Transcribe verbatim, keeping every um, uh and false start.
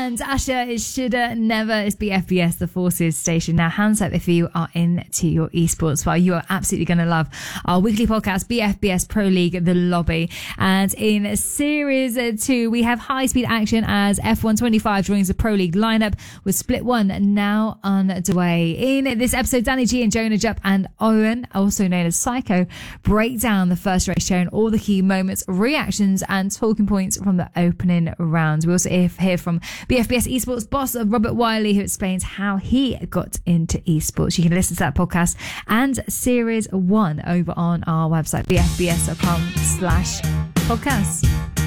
and Asher, it should uh, never. It's B F B S, the Forces station. Now, hands up if you are into your esports file. You are absolutely going to love our weekly podcast, B F B S Pro League, The Lobby. And in Series two, we have high-speed action as F one twenty-five joins the Pro League lineup with Split one now underway. In this episode, Danny G and Jonah Jupp and Owen, also known as Psycho, break down the first race, sharing all the key moments, reactions, and talking points from the opening rounds. We also hear from B F B S Esports boss Robert Wiley, who explains how he got into esports. You can listen to that podcast and Series one over on our website, b f b s dot com slash podcast.